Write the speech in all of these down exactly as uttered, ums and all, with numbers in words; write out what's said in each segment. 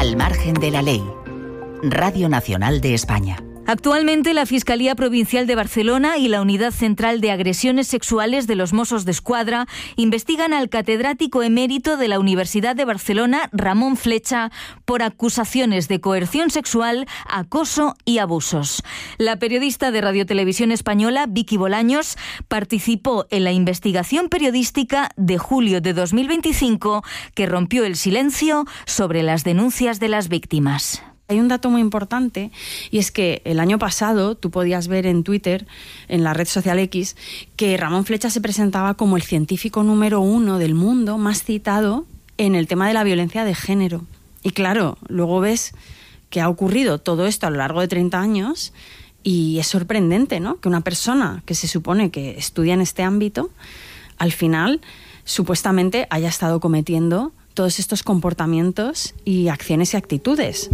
Al margen de la ley. Radio Nacional de España. Actualmente, la Fiscalía Provincial de Barcelona y la Unidad Central de Agresiones Sexuales de los Mossos d'Esquadra investigan al catedrático emérito de la Universidad de Barcelona, Ramón Flecha, por acusaciones de coerción sexual, acoso y abusos. La periodista de Radio Televisión Española, Vicky Bolaños, participó en la investigación periodística de julio de dos mil veinticinco que rompió el silencio sobre las denuncias de las víctimas. Hay un dato muy importante y es que el año pasado tú podías ver en Twitter, en la red social X, que Ramón Flecha se presentaba como el científico número uno del mundo más citado en el tema de la violencia de género. Y claro, luego ves que ha ocurrido todo esto a lo largo de treinta años y es sorprendente, ¿no?, que una persona que se supone que estudia en este ámbito, al final, supuestamente haya estado cometiendo todos estos comportamientos y acciones y actitudes.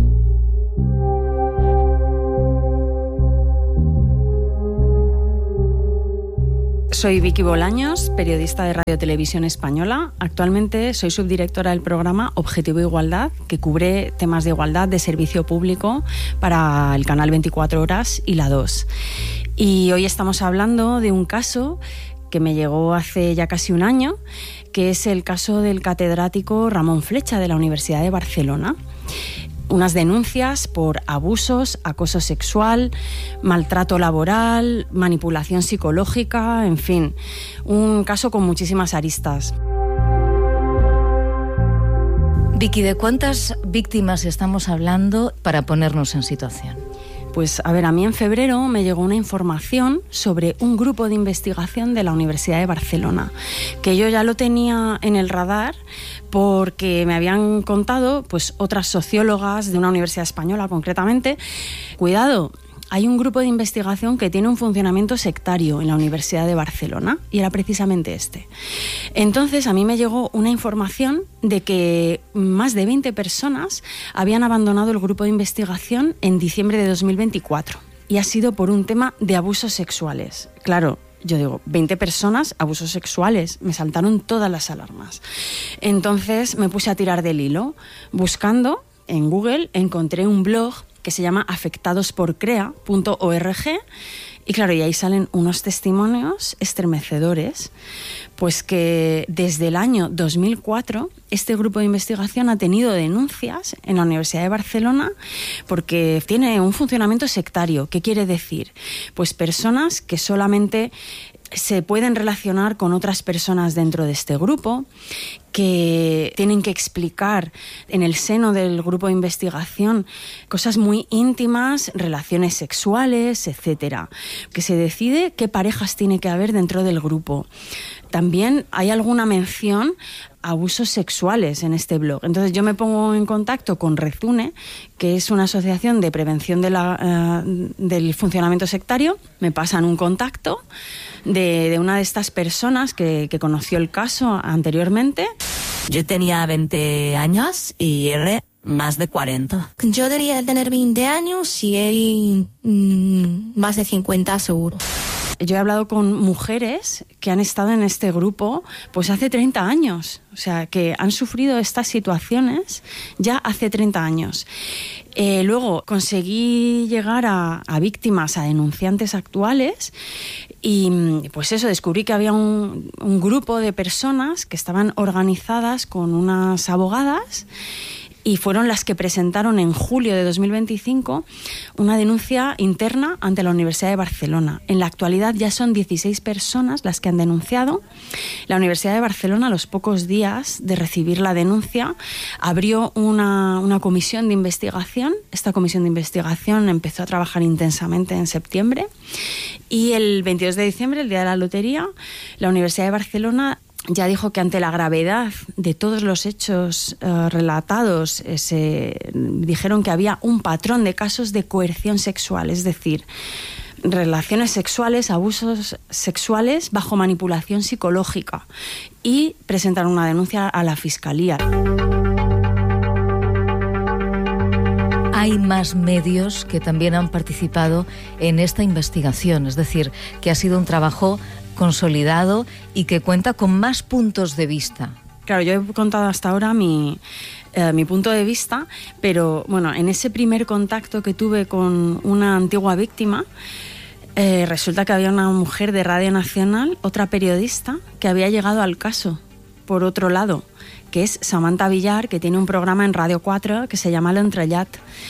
Soy Vicky Bolaños, periodista de Radio Televisión Española. Actualmente soy subdirectora del programa Objetivo Igualdad, que cubre temas de igualdad de servicio público para el canal veinticuatro horas y la dos. Y hoy estamos hablando de un caso que me llegó hace ya casi un año, que es el caso del catedrático Ramón Flecha de la Universidad de Barcelona. Unas denuncias por abusos, acoso sexual, maltrato laboral, manipulación psicológica, en fin, un caso con muchísimas aristas. Vicky, ¿de cuántas víctimas estamos hablando para ponernos en situación? Pues, a ver, a mí en febrero me llegó una información sobre un grupo de investigación de la Universidad de Barcelona, que yo ya lo tenía en el radar porque me habían contado pues otras sociólogas de una universidad española concretamente. Cuidado, hay un grupo de investigación que tiene un funcionamiento sectario en la Universidad de Barcelona y era precisamente este. Entonces a mí me llegó una información de que más de veinte personas habían abandonado el grupo de investigación en diciembre de dos mil veinticuatro y ha sido por un tema de abusos sexuales. Claro, yo digo, veinte personas, abusos sexuales, me saltaron todas las alarmas. Entonces me puse a tirar del hilo. Buscando en Google encontré un blog que se llama afectados por crea punto org y claro, y ahí salen unos testimonios estremecedores, pues que desde el año dos mil cuatro este grupo de investigación ha tenido denuncias en la Universidad de Barcelona porque tiene un funcionamiento sectario. ¿Qué quiere decir? Pues personas que solamente se pueden relacionar con otras personas dentro de este grupo, que tienen que explicar en el seno del grupo de investigación cosas muy íntimas, relaciones sexuales, etcétera, que se decide qué parejas tiene que haber dentro del grupo. También hay alguna mención a abusos sexuales en este blog. Entonces yo me pongo en contacto con Rezune, que es una asociación de prevención de la, uh, del funcionamiento sectario. Me pasan un contacto de, de una de estas personas que, que conoció el caso anteriormente. Yo tenía veinte años y era más de cuarenta. Yo debería tener veinte años y él mmm, más de cincuenta seguro. Yo he hablado con mujeres que han estado en este grupo pues hace treinta años, o sea, que han sufrido estas situaciones ya hace treinta años. Eh, luego conseguí llegar a, a víctimas, a denunciantes actuales y pues eso, descubrí que había un, un grupo de personas que estaban organizadas con unas abogadas y fueron las que presentaron en julio de dos mil veinticinco una denuncia interna ante la Universidad de Barcelona. En la actualidad ya son dieciséis personas las que han denunciado. La Universidad de Barcelona, a los pocos días de recibir la denuncia, abrió una, una comisión de investigación. Esta comisión de investigación empezó a trabajar intensamente en septiembre y el veintidós de diciembre, el día de la lotería, la Universidad de Barcelona ya dijo que ante la gravedad de todos los hechos uh, relatados, eh, se dijeron que había un patrón de casos de coerción sexual, es decir, relaciones sexuales, abusos sexuales bajo manipulación psicológica, y presentaron una denuncia a la Fiscalía. Hay más medios que también han participado en esta investigación, es decir, que ha sido un trabajo consolidado y que cuenta con más puntos de vista. Claro, yo he contado hasta ahora mi, eh, mi punto de vista, pero bueno, en ese primer contacto que tuve con una antigua víctima, eh, resulta que había una mujer de Radio Nacional, otra periodista, que había llegado al caso por otro lado, que es Samantha Villar, que tiene un programa en Radio cuatro que se llama L'Entrellat,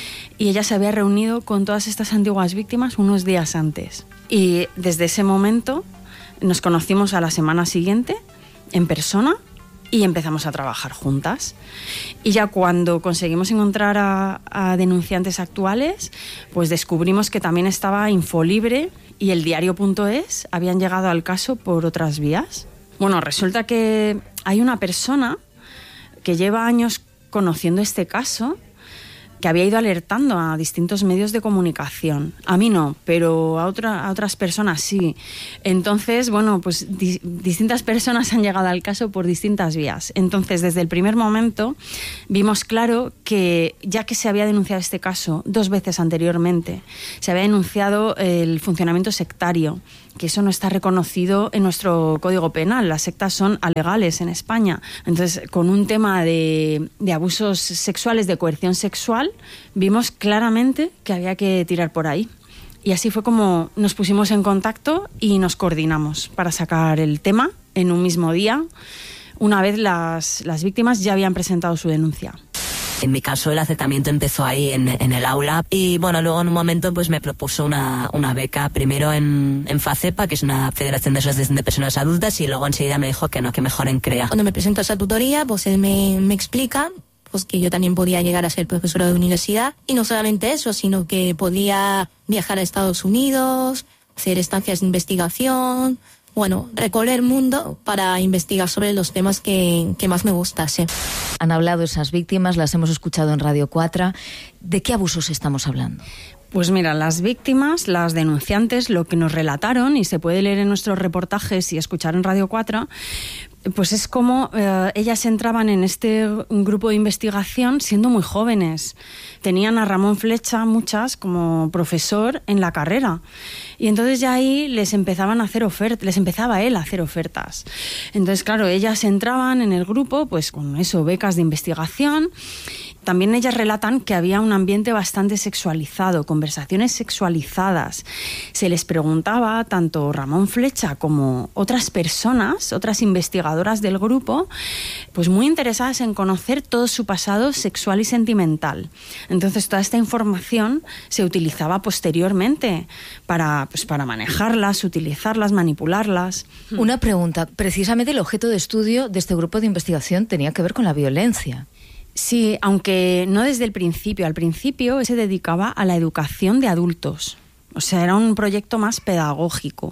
y ella se había reunido con todas estas antiguas víctimas unos días antes. Y desde ese momento nos conocimos a la semana siguiente en persona y empezamos a trabajar juntas. Y ya cuando conseguimos encontrar a, a denunciantes actuales, pues descubrimos que también estaba Infolibre y el diario punto es habían llegado al caso por otras vías. Bueno, resulta que hay una persona que lleva años conociendo este caso, que había ido alertando a distintos medios de comunicación. A mí no, pero a, otra, a otras personas sí. Entonces, bueno, pues di, distintas personas han llegado al caso por distintas vías. Entonces, desde el primer momento vimos claro que, ya que se había denunciado este caso dos veces anteriormente, se había denunciado el funcionamiento sectario, que eso no está reconocido en nuestro Código Penal. Las sectas son alegales en España. Entonces, con un tema de, de abusos sexuales, de coerción sexual, vimos claramente que había que tirar por ahí. Y así fue como nos pusimos en contacto y nos coordinamos para sacar el tema en un mismo día, una vez las, las víctimas ya habían presentado su denuncia. En mi caso el acercamiento empezó ahí en, en el aula y bueno, luego en un momento pues me propuso una, una beca, primero en, en FACEPA, que es una Federación de Asociaciones de Personas Adultas, y luego enseguida me dijo que no, que mejor en CREA. Cuando me presento a esa tutoría, pues él me, me explica pues que yo también podía llegar a ser profesora de universidad, y no solamente eso, sino que podía viajar a Estados Unidos, hacer estancias de investigación, bueno, recorrer el mundo para investigar sobre los temas que, que más me gustase. Han hablado esas víctimas, las hemos escuchado en Radio cuatro. ¿De qué abusos estamos hablando? Pues mira, las víctimas, las denunciantes, lo que nos relataron, y se puede leer en nuestros reportajes y escuchar en Radio cuatro, pues es como eh, ellas entraban en este grupo de investigación siendo muy jóvenes. Tenían a Ramón Flecha, muchas, como profesor en la carrera. Y entonces ya ahí les empezaban a hacer ofertas, les empezaba él a hacer ofertas. Entonces, claro, ellas entraban en el grupo, pues con eso, becas de investigación. También ellas relatan que había un ambiente bastante sexualizado, conversaciones sexualizadas. Se les preguntaba, tanto Ramón Flecha como otras personas, otras investigadoras del grupo, pues muy interesadas en conocer todo su pasado sexual y sentimental. Entonces, toda esta información se utilizaba posteriormente para, pues, para manejarlas, utilizarlas, manipularlas. Una pregunta. Precisamente el objeto de estudio de este grupo de investigación tenía que ver con la violencia. Sí, aunque no desde el principio. Al principio se dedicaba a la educación de adultos. O sea, era un proyecto más pedagógico.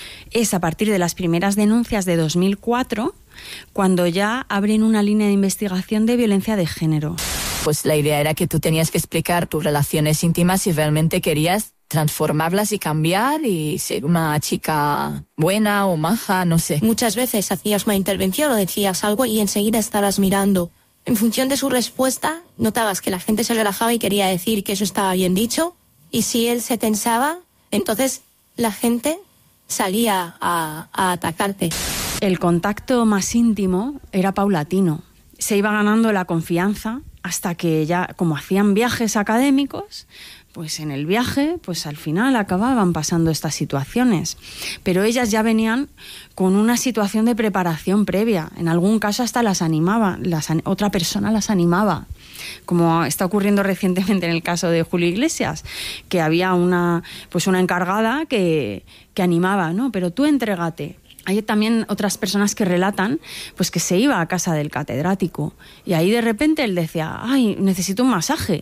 Es a partir de las primeras denuncias de dos mil cuatro cuando ya abren una línea de investigación de violencia de género. Pues la idea era que tú tenías que explicar tus relaciones íntimas si realmente querías transformarlas y cambiar y ser una chica buena o maja, no sé. Muchas veces hacías una intervención o decías algo y enseguida estabas mirando. En función de su respuesta, notabas que la gente se relajaba y quería decir que eso estaba bien dicho. Y si él se tensaba, entonces la gente salía a, a atacarte. El contacto más íntimo era paulatino. Se iba ganando la confianza hasta que ya, como hacían viajes académicos, pues en el viaje, pues al final acababan pasando estas situaciones. Pero ellas ya venían con una situación de preparación previa. En algún caso hasta las animaba, las, otra persona las animaba. Como está ocurriendo recientemente en el caso de Julio Iglesias, que había una, pues una encargada que, que animaba, ¿no? Pero tú entrégate. Hay también otras personas que relatan pues que se iba a casa del catedrático y ahí de repente él decía, ay, necesito un masaje.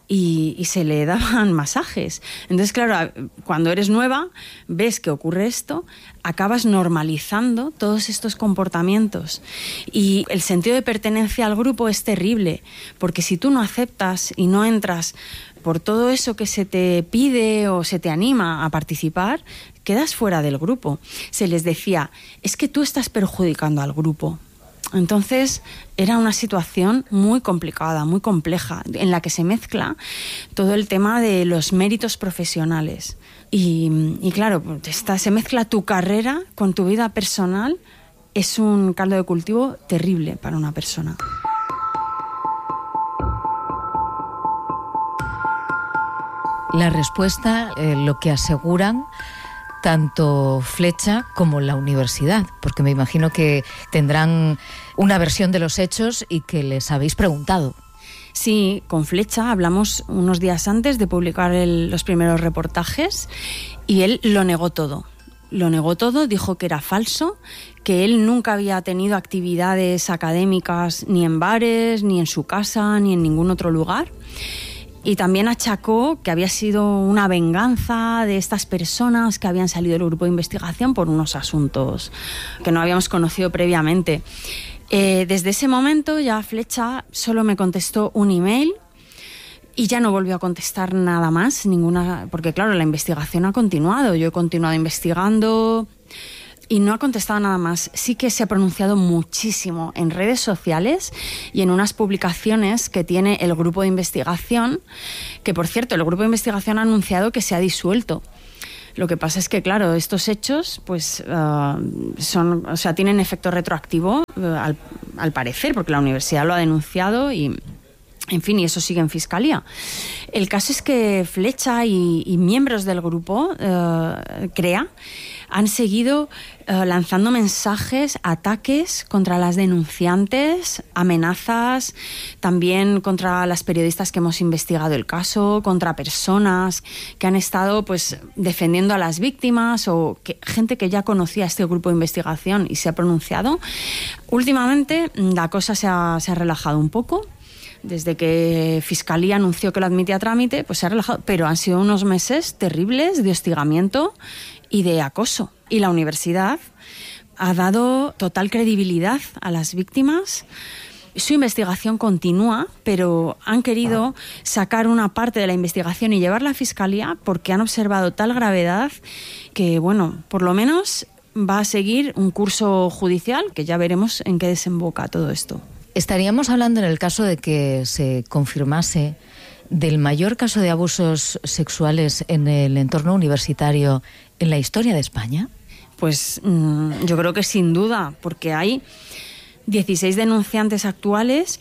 Y, y se le daban masajes. Entonces, claro, cuando eres nueva, ves que ocurre esto, acabas normalizando todos estos comportamientos. Y el sentido de pertenencia al grupo es terrible, porque si tú no aceptas y no entras por todo eso que se te pide o se te anima a participar, quedas fuera del grupo. Se les decía, es que tú estás perjudicando al grupo. Entonces era una situación muy complicada, muy compleja, en la que se mezcla todo el tema de los méritos profesionales. Y, y claro, esta, se mezcla tu carrera con tu vida personal. Es un caldo de cultivo terrible para una persona. La respuesta, eh, lo que aseguran tanto Flecha como la universidad, porque me imagino que tendrán una versión de los hechos y que les habéis preguntado. Sí, con Flecha hablamos unos días antes de publicar el, los primeros reportajes y él lo negó todo. Lo negó todo, dijo que era falso, que él nunca había tenido actividades académicas ni en bares, ni en su casa, ni en ningún otro lugar. Y también achacó que había sido una venganza de estas personas que habían salido del grupo de investigación por unos asuntos que no habíamos conocido previamente. Eh, desde ese momento ya Flecha solo me contestó un email y ya no volvió a contestar nada más, ninguna, porque claro, la investigación ha continuado, yo he continuado investigando y no ha contestado nada más. Sí que se ha pronunciado muchísimo en redes sociales y en unas publicaciones que tiene el grupo de investigación, que por cierto, el grupo de investigación ha anunciado que se ha disuelto. Lo que pasa es que, claro, estos hechos pues uh, son, o sea, tienen efecto retroactivo uh, al, al parecer, porque la universidad lo ha denunciado y, en fin, y eso sigue en fiscalía. El caso es que Flecha y, y miembros del grupo uh, CREA han seguido uh, lanzando mensajes, ataques contra las denunciantes, amenazas, también contra las periodistas que hemos investigado el caso, contra personas que han estado pues defendiendo a las víctimas o que, gente que ya conocía este grupo de investigación y se ha pronunciado. Últimamente la cosa se ha, se ha relajado un poco. Desde que Fiscalía anunció que lo admitía a trámite, pues se ha relajado, pero han sido unos meses terribles de hostigamiento y de acoso. Y la universidad ha dado total credibilidad a las víctimas. Su investigación continúa, pero han querido sacar una parte de la investigación y llevarla a Fiscalía porque han observado tal gravedad que, bueno, por lo menos va a seguir un curso judicial que ya veremos en qué desemboca todo esto. Estaríamos hablando, en el caso de que se confirmase, del mayor caso de abusos sexuales en el entorno universitario en la historia de España. Pues mmm, yo creo que sin duda, porque hay dieciséis denunciantes actuales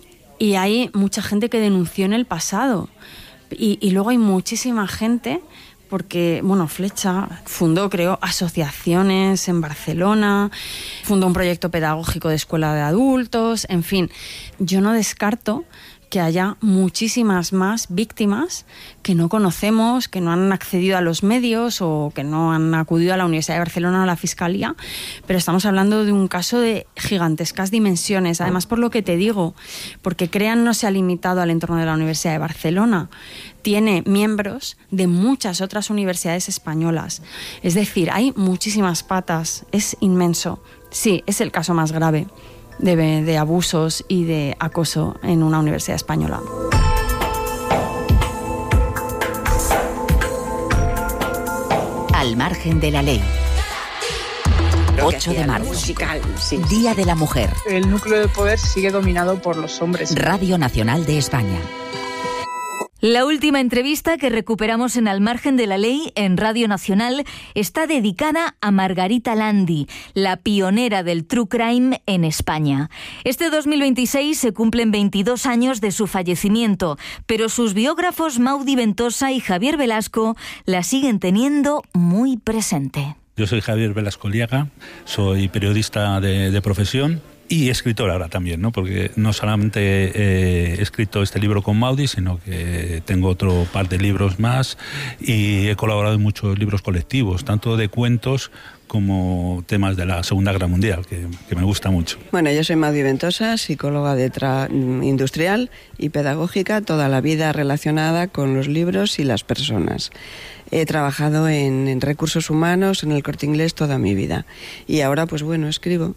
y hay mucha gente que denunció en el pasado. Y, y luego hay muchísima gente, porque, bueno, Flecha fundó, creó asociaciones en Barcelona, fundó un proyecto pedagógico de escuela de adultos, en fin. Yo no descarto que haya muchísimas más víctimas que no conocemos, que no han accedido a los medios o que no han acudido a la Universidad de Barcelona o a la Fiscalía, pero estamos hablando de un caso de gigantescas dimensiones. Además, por lo que te digo, porque CREA no se ha limitado al entorno de la Universidad de Barcelona, tiene miembros de muchas otras universidades españolas. Es decir, hay muchísimas patas, es inmenso. Sí, es el caso más grave de, de abusos y de acoso en una universidad española. Al margen de la ley. ocho de marzo. Musical, sí. Día de la Mujer. El núcleo de poder sigue dominado por los hombres. Radio Nacional de España. La última entrevista que recuperamos en Al margen de la ley en Radio Nacional está dedicada a Margarita Landi, la pionera del true crime en España. Este dos mil veintiséis se cumplen veintidós años de su fallecimiento, pero sus biógrafos Maudi Ventosa y Javier Velasco la siguen teniendo muy presente. Yo soy Javier Velasco Liaga, soy periodista de, de profesión. Y escritor ahora también, ¿no? Porque no solamente he escrito este libro con Maudi, sino que tengo otro par de libros más y he colaborado en muchos libros colectivos, tanto de cuentos como temas de la Segunda Guerra Mundial, que, que me gusta mucho. Bueno, yo soy Maudi Ventosa, psicóloga de tra- industrial y pedagógica, toda la vida relacionada con los libros y las personas. He trabajado en, en recursos humanos, en el Corte Inglés, toda mi vida. Y ahora, pues bueno, escribo.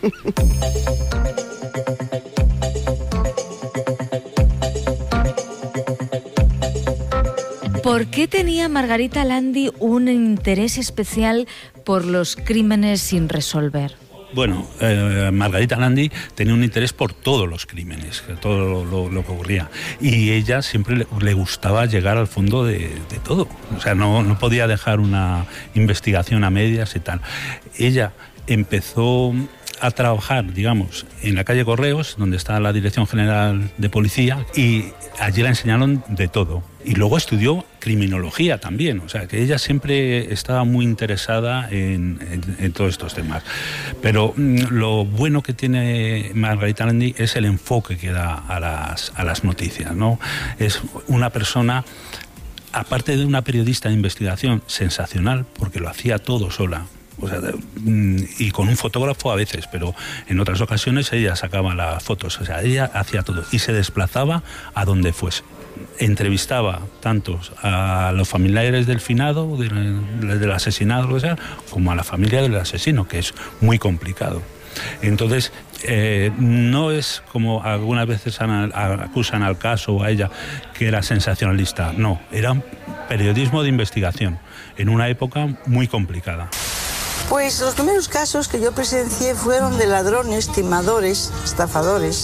¿Por qué tenía Margarita Landi un interés especial por los crímenes sin resolver? Bueno, eh, Margarita Landi tenía un interés por todos los crímenes, todo lo, lo, lo que ocurría. Y ella siempre le, le gustaba llegar al fondo de, de todo. O sea, no, no podía dejar una investigación a medias y tal. Ella empezó a trabajar, digamos, en la calle Correos, donde está la Dirección General de Policía, y allí la enseñaron de todo. Y luego estudió criminología también, o sea, que ella siempre estaba muy interesada en, en, en todos estos temas. Pero mmm, lo bueno que tiene Margarita Landi es el enfoque que da a las, a las noticias, ¿no? Es una persona, aparte de una periodista de investigación sensacional, porque lo hacía todo sola. O sea, y con un fotógrafo a veces, pero en otras ocasiones ella sacaba las fotos, o sea, ella hacía todo y se desplazaba a donde fuese. Entrevistaba tanto a los familiares del finado, del, del asesinado, o sea, como a la familia del asesino, que es muy complicado. Entonces, eh, no es como algunas veces an, a, acusan al caso o a ella que era sensacionalista, no, era un periodismo de investigación en una época muy complicada. Pues los primeros casos que yo presencié fueron de ladrones, timadores, estafadores,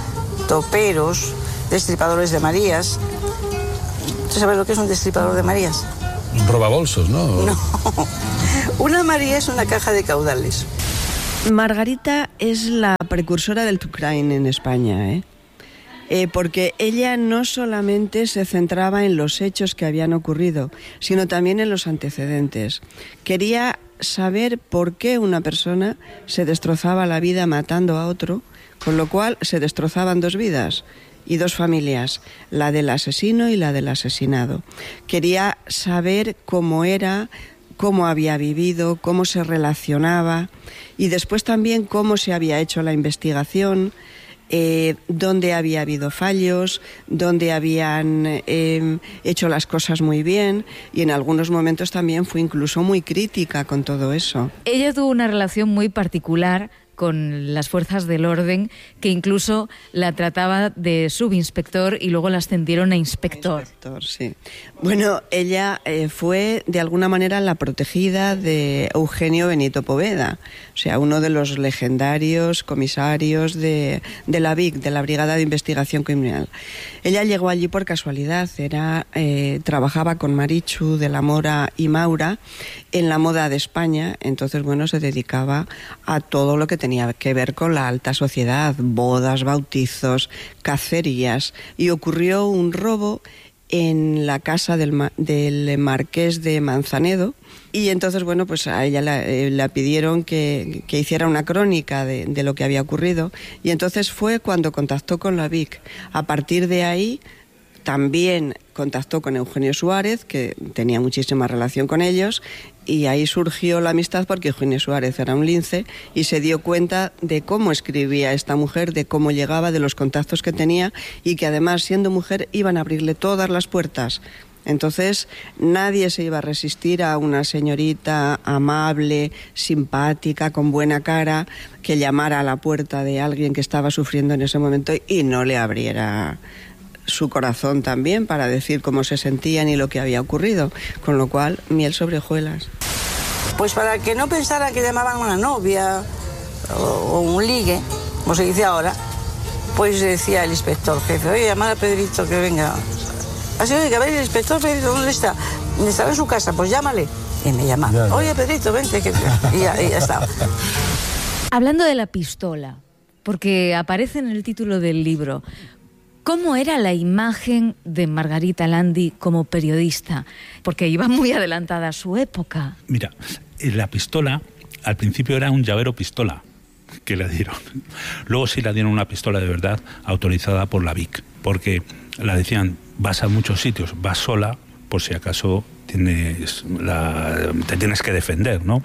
toperos, destripadores de Marías. ¿Tú sabes lo que es un destripador de Marías? Un robabolsos, ¿no? No. Una María es una caja de caudales. Margarita es la precursora del true crime en España, ¿eh? Eh, porque ella no solamente se centraba en los hechos que habían ocurrido, sino también en los antecedentes. Quería saber por qué una persona se destrozaba la vida matando a otro, con lo cual se destrozaban dos vidas y dos familias, la del asesino y la del asesinado. Quería saber cómo era, cómo había vivido, cómo se relacionaba y después también cómo se había hecho la investigación, eh, dónde había habido fallos, dónde habían eh, hecho las cosas muy bien y en algunos momentos también fue incluso muy crítica con todo eso. Ella tuvo una relación muy particular con las fuerzas del orden, que incluso la trataba de subinspector y luego la ascendieron a inspector. Inspector, sí. Bueno, ella eh, fue de alguna manera la protegida de Eugenio Benito Poveda, o sea, uno de los legendarios comisarios de, de la B I C, de la Brigada de Investigación Criminal. Ella llegó allí por casualidad, era, eh, trabajaba con Marichu de la Mora y Maura en la moda de España, entonces, bueno, se dedicaba a todo lo que tenía que ver con la alta sociedad, bodas, bautizos, cacerías, y ocurrió un robo en la casa del, del marqués de Manzanedo y entonces, bueno, pues a ella la, eh, la pidieron que, que hiciera una crónica de, de lo que había ocurrido y entonces fue cuando contactó con la B I C. A partir de ahí también contactó con Eugenio Suárez, que tenía muchísima relación con ellos, y ahí surgió la amistad porque Eugenio Suárez era un lince y se dio cuenta de cómo escribía esta mujer, de cómo llegaba, de los contactos que tenía y que además, siendo mujer, iban a abrirle todas las puertas. Entonces nadie se iba a resistir a una señorita amable, simpática, con buena cara, que llamara a la puerta de alguien que estaba sufriendo en ese momento y no le abriera su corazón también para decir cómo se sentían y lo que había ocurrido, con lo cual, miel sobre hojuelas. Pues para que no pensaran que llamaban a una novia o, o un ligue, como se dice ahora, pues decía el inspector jefe, oye, llamar a Pedrito que venga. Así, oye, que a ver, el inspector Pedrito, ¿dónde está? Estaba en su casa, pues llámale. Y me llamaba, oye, Pedrito, vente, que... y, ya, y ya estaba. Hablando de la pistola, porque aparece en el título del libro, ¿cómo era la imagen de Margarita Landi como periodista? Porque iba muy adelantada a su época. Mira, la pistola al principio era un llavero pistola que le dieron. Luego sí le dieron una pistola de verdad autorizada por la B I C, porque la decían, vas a muchos sitios, vas sola, por si acaso tienes la, te tienes que defender, ¿no?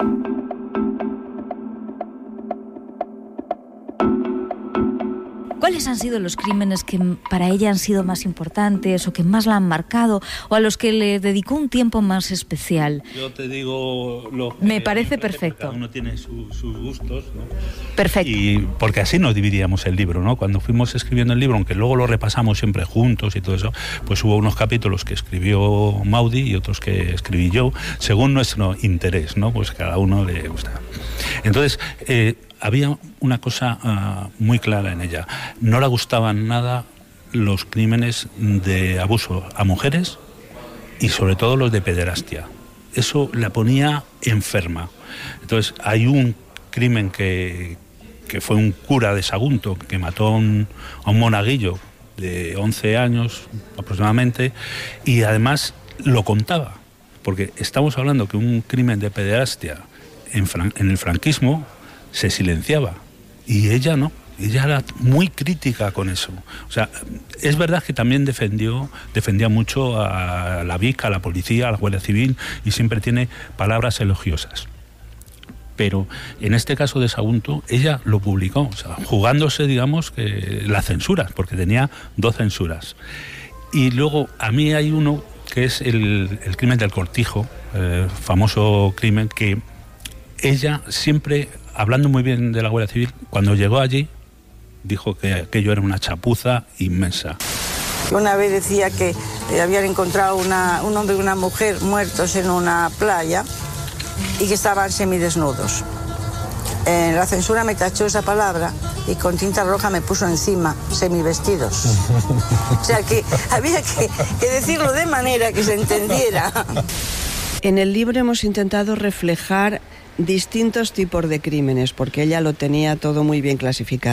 ¿Cuáles han sido los crímenes que para ella han sido más importantes o que más la han marcado o a los que le dedicó un tiempo más especial? Yo te digo lo que me parece perfecto. Cada uno tiene su, sus gustos, ¿no? Perfecto. Y porque así nos dividíamos el libro, ¿no? Cuando fuimos escribiendo el libro, aunque luego lo repasamos siempre juntos y todo eso, pues hubo unos capítulos que escribió Maudi y otros que escribí yo, según nuestro interés, ¿no? Pues cada uno le gusta. Entonces, eh, había una cosa uh, muy clara en ella. No le gustaban nada los crímenes de abuso a mujeres y sobre todo los de pederastia. Eso la ponía enferma. Entonces hay un crimen que, que fue un cura de Sagunto que mató a un, a un monaguillo de once años aproximadamente, y además lo contaba, porque estamos hablando que un crimen de pederastia en, fran, en el franquismo se silenciaba, y ella no. Ella era muy crítica con eso. O sea, es verdad que también defendió, defendía mucho a la V I C, a la policía, a la Guardia Civil, y siempre tiene palabras elogiosas. Pero en este caso de Sagunto, ella lo publicó, o sea, jugándose, digamos, que la censura, porque tenía dos censuras. Y luego, a mí hay uno que es el, el crimen del Cortijo, eh, famoso crimen que ella siempre, hablando muy bien de la Guardia Civil, cuando llegó allí, dijo que aquello era una chapuza inmensa. Una vez decía que habían encontrado una, un hombre y una mujer muertos en una playa y que estaban semidesnudos. En la censura me tachó esa palabra y con tinta roja me puso encima semivestidos. O sea que había que, que decirlo de manera que se entendiera. En el libro hemos intentado reflejar distintos tipos de crímenes, porque ella lo tenía todo muy bien clasificado.